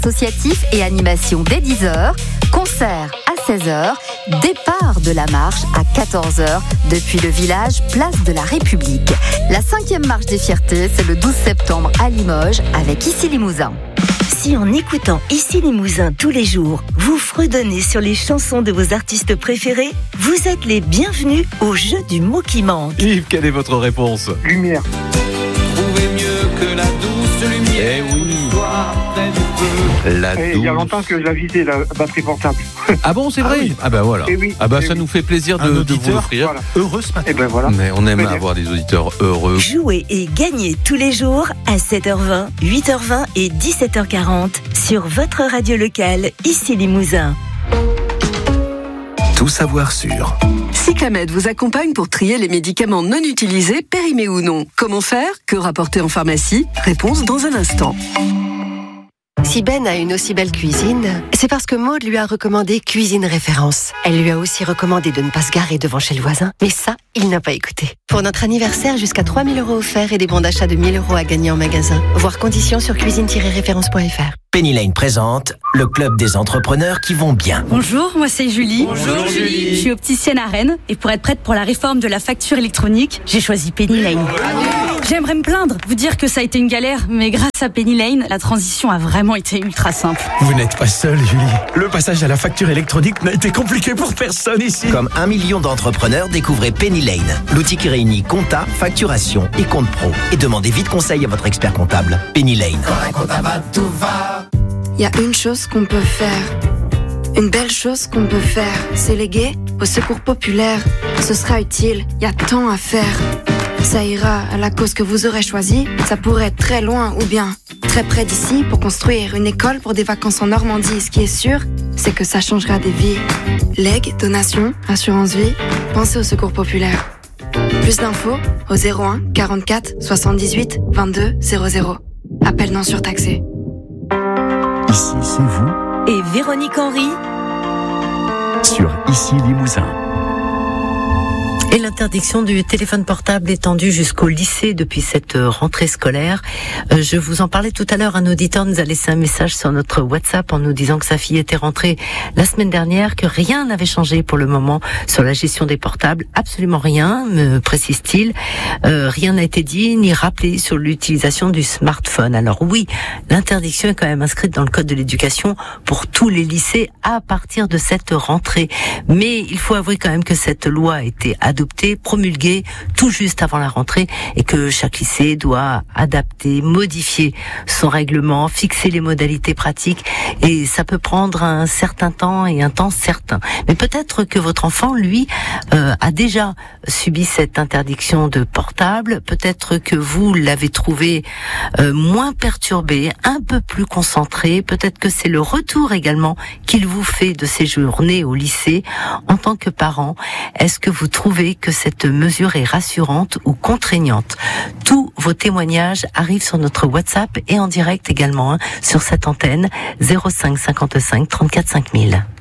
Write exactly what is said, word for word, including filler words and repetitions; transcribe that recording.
associatif et animation dès dix heures, concert à seize heures, départ de la marche à quatorze heures depuis le village Place de la République. La cinquième marche des fiertés, c'est le douze septembre à Limoges avec Ici Limousin. Si en écoutant Ici Limousin tous les jours, vous fredonnez sur les chansons de vos artistes préférés, vous êtes les bienvenus au jeu du mot qui manque. Yves, quelle est votre réponse ? Lumière. Trouvez mieux que la douce lumière. Eh oui. La Et douce. il y a longtemps que je la visais, la batterie portable. Ah bon, c'est vrai ? Ah, oui. Ah ben voilà. Eh oui. Ah ben Eh ça oui. nous fait plaisir Un de, de vous auditeur, l'offrir. Voilà. Heureux ce matin. Et ben voilà. Mais on aime Très bien. avoir des auditeurs heureux. Jouez et gagnez tous les jours à sept heures vingt, huit heures vingt et dix-sept heures quarante sur votre radio locale Ici Limousin. Tout savoir sur. Cyclamed vous accompagne pour trier les médicaments non utilisés, périmés ou non. Comment faire ? Que rapporter en pharmacie ? Réponse dans un instant. Si Ben a une aussi belle cuisine, c'est parce que Maud lui a recommandé Cuisine Référence. Elle lui a aussi recommandé de ne pas se garer devant chez le voisin, mais ça, il n'a pas écouté. Pour notre anniversaire, jusqu'à trois mille euros offerts et des bons d'achat de mille euros à gagner en magasin. Voir conditions sur cuisine tiret référence point f r. Penny Lane présente le club des entrepreneurs qui vont bien. Bonjour, moi c'est Julie. Bonjour Julie. Je suis opticienne à Rennes et pour être prête pour la réforme de la facture électronique, j'ai choisi Penny Lane. J'aimerais me plaindre, vous dire que ça a été une galère, mais grâce à Penny Lane, la transition a vraiment été ultra simple. Vous n'êtes pas seul, Julie. Le passage à la facture électronique n'a été compliqué pour personne ici. Comme un million d'entrepreneurs, découvrez Penny Lane, l'outil qui réunit compta, facturation et compte pro. Et demandez vite conseil à votre expert comptable. Penny Lane. Il y a une chose qu'on peut faire, une belle chose qu'on peut faire, c'est léguer au secours populaire. Ce sera utile, il y a tant à faire. Ça ira à la cause que vous aurez choisie, ça pourrait être très loin ou bien très près d'ici pour construire une école pour des vacances en Normandie. Ce qui est sûr, c'est que ça changera des vies. Legs, donations, assurance vie, pensez au secours populaire. Plus d'infos au zéro un quarante-quatre soixante-dix-huit vingt-deux zéro zéro. Appel non surtaxé. Ici, c'est vous, Et Véronique Henry. sur Ici Limousin. Et l'interdiction du téléphone portable étendue jusqu'au lycée depuis cette rentrée scolaire. Euh, je vous en parlais tout à l'heure, un auditeur nous a laissé un message sur notre WhatsApp en nous disant que sa fille était rentrée la semaine dernière, que rien n'avait changé pour le moment sur la gestion des portables. Absolument rien, me précise-t-il. Euh, rien n'a été dit ni rappelé sur l'utilisation du smartphone. Alors oui, l'interdiction est quand même inscrite dans le Code de l'éducation pour tous les lycées à partir de cette rentrée. Mais il faut avouer quand même que cette loi a été adoptée adopté, promulgué tout juste avant la rentrée et que chaque lycée doit adapter, modifier son règlement, fixer les modalités pratiques et ça peut prendre un certain temps et un temps certain. Mais peut-être que votre enfant, lui, euh, a déjà subi cette interdiction de portable, peut-être que vous l'avez trouvé euh, moins perturbé, un peu plus concentré, peut-être que c'est le retour également qu'il vous fait de ces journées au lycée en tant que parent. Est-ce que vous trouvez que cette mesure est rassurante ou contraignante? Tous vos témoignages arrivent sur notre WhatsApp et en direct également hein, sur cette antenne zéro cinq cinquante-cinq trente-quatre cinq mille.